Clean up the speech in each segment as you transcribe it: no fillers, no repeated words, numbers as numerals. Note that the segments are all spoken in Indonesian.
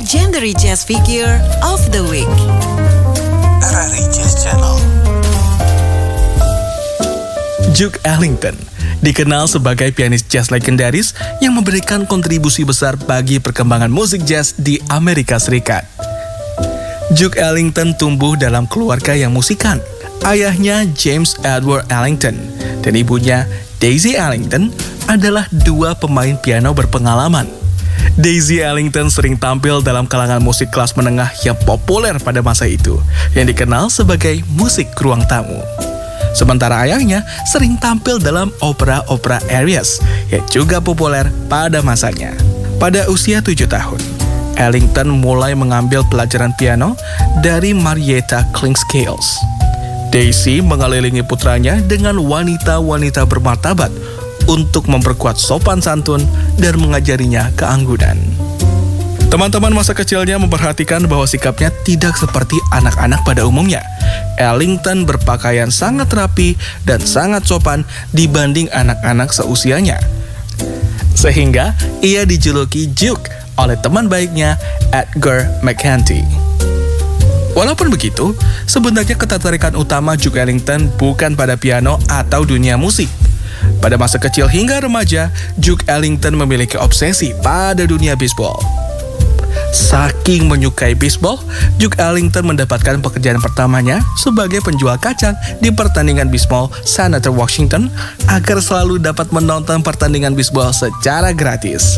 Legendary Jazz Figure of the Week. RRI Jazz Channel. Duke Ellington dikenal sebagai pianis jazz legendaris yang memberikan kontribusi besar bagi perkembangan musik jazz di Amerika Serikat. Duke Ellington tumbuh dalam keluarga yang musikan. Ayahnya James Edward Ellington dan ibunya Daisy Ellington adalah dua pemain piano berpengalaman. Daisy Ellington sering tampil dalam kalangan musik kelas menengah yang populer pada masa itu, yang dikenal sebagai musik ruang tamu. Sementara ayahnya sering tampil dalam opera-opera Arias yang juga populer pada masanya. Pada usia 7 tahun, Ellington mulai mengambil pelajaran piano dari Marietta Clinkscales. Daisy mengelilingi putranya dengan wanita-wanita bermartabat untuk memperkuat sopan santun dan mengajarinya keanggunan. Teman-teman masa kecilnya memperhatikan bahwa sikapnya tidak seperti anak-anak pada umumnya. Ellington berpakaian sangat rapi dan sangat sopan dibanding anak-anak seusianya. Sehingga ia dijuluki Duke oleh teman baiknya Edgar McCanty. Walaupun begitu, sebenarnya ketertarikan utama Duke Ellington bukan pada piano atau dunia musik. Pada masa kecil hingga remaja, Duke Ellington memiliki obsesi pada dunia bisbol. Saking menyukai bisbol, Duke Ellington mendapatkan pekerjaan pertamanya sebagai penjual kacang di pertandingan bisbol Senator Washington agar selalu dapat menonton pertandingan bisbol secara gratis.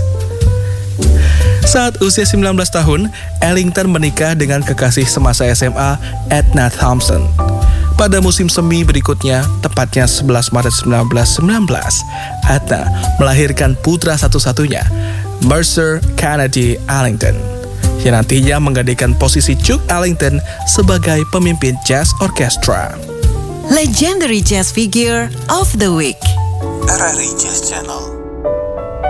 Saat usia 19 tahun, Ellington menikah dengan kekasih semasa SMA, Edna Thompson. Pada musim semi berikutnya, tepatnya 11 Maret 1919, Edna melahirkan putra satu-satunya, Mercer Kennedy Ellington, yang nantinya menggantikan posisi Duke Ellington sebagai pemimpin jazz orkestra. Legendary Jazz Figure of the Week. RRI Jazz Channel.